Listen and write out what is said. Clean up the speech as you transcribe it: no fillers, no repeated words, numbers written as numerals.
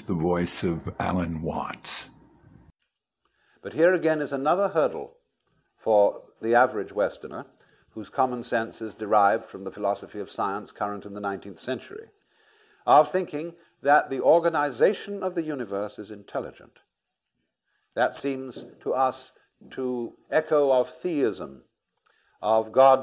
the voice of Alan Watts. But here again is another hurdle for the average Westerner, whose common sense is derived from the philosophy of science current in the 19th century, of thinking that the organization of the universe is intelligent. That seems to us to echo of theism, of God